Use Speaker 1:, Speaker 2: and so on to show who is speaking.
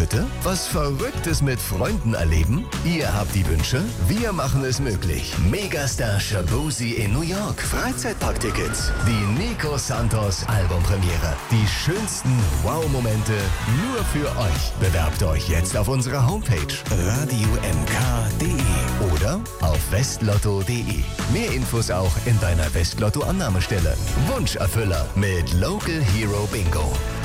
Speaker 1: Hütte? Was Verrücktes mit Freunden erleben? Ihr habt die Wünsche? Wir machen es möglich. Megastar Shaboozey in New York. Freizeitparktickets. Die Nico Santos Albumpremiere. Die schönsten Wow-Momente nur für euch. Bewerbt euch jetzt auf unserer Homepage radiomk.de oder auf westlotto.de. Mehr Infos auch in deiner Westlotto-Annahmestelle. Wunscherfüller mit Local Hero Bingo.